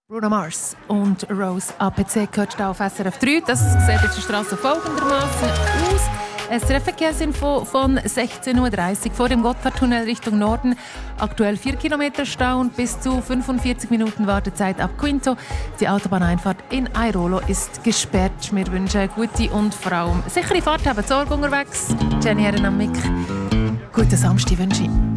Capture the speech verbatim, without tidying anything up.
Bruno Mars und Rose A P C gehört hier auf S R F drei. Das sieht auf der Straße folgendermaßen aus. S R F-Verkehrsinfo von sechzehn Uhr dreißig vor dem Gotthardtunnel Richtung Norden. Aktuell vier Kilometer Stau und bis zu fünfundvierzig Minuten Wartezeit ab Quinto. Die Autobahneinfahrt in Airolo ist gesperrt. Wir wünschen gute und vor allem sichere Fahrt. Haben Sorge unterwegs. Jenny Herren am Mic. Guten Samstag wünsche ich.